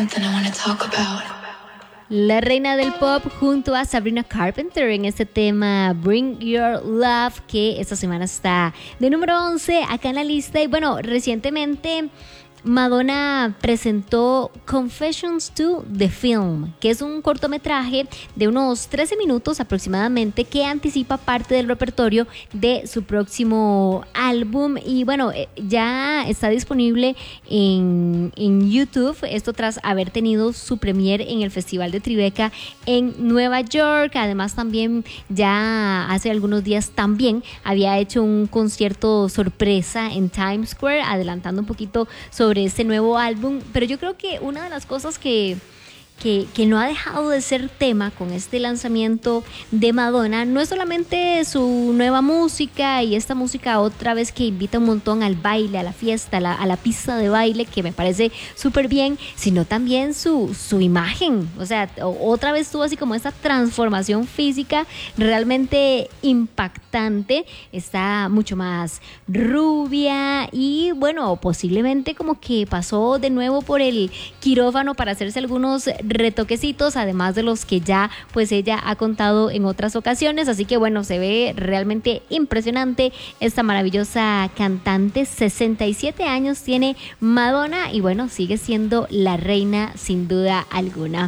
something I want to talk about. La reina del pop junto a Sabrina Carpenter en este tema Bring Your Love, que esta semana está de número 11 acá en la lista. Y bueno, recientemente Madonna presentó Confessions to the Film, que es un cortometraje de unos 13 minutos aproximadamente que anticipa parte del repertorio de su próximo álbum. Y bueno, ya está disponible en YouTube, esto tras haber tenido su premiere en el Festival de Tribeca en Nueva York. Además, también ya hace algunos días también había hecho un concierto sorpresa en Times Square, adelantando un poquito sobre este nuevo álbum. Pero yo creo que una de las cosas que no ha dejado de ser tema con este lanzamiento de Madonna no es solamente su nueva música y esta música otra vez que invita un montón al baile, a la fiesta, a la pista de baile, que me parece súper bien, sino también su imagen. O sea, otra vez tuvo así como esta transformación física realmente impactante. Está mucho más rubia y bueno, posiblemente como que pasó de nuevo por el quirófano para hacerse algunos retoquecitos, además de los que ya pues ella ha contado en otras ocasiones. Así que bueno, se ve realmente impresionante esta maravillosa cantante. 67 años tiene Madonna y bueno, sigue siendo la reina sin duda alguna.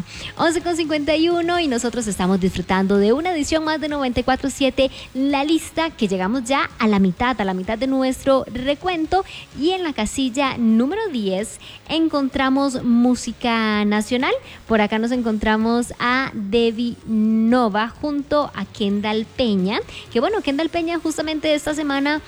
11:51 y nosotros estamos disfrutando de una edición más de 94.7 La Lista, que llegamos ya a la mitad de nuestro recuento. Y en la casilla número 10 encontramos música nacional. Por acá nos encontramos a Debbie Nova junto a Kendall Peña, que bueno, Kendall Peña justamente esta semana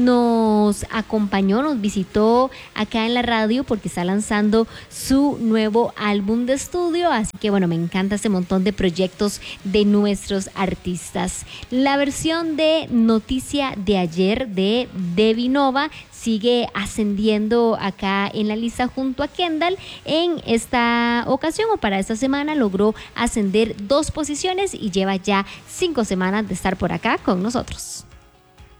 nos acompañó, nos visitó acá en la radio porque está lanzando su nuevo álbum de estudio. Así que bueno, me encanta este montón de proyectos de nuestros artistas. La versión de Noticia de Ayer de Debbie Nova sigue ascendiendo acá en la lista junto a Kendall. En esta ocasión o para esta semana logró ascender 2 posiciones y lleva ya 5 semanas de estar por acá con nosotros.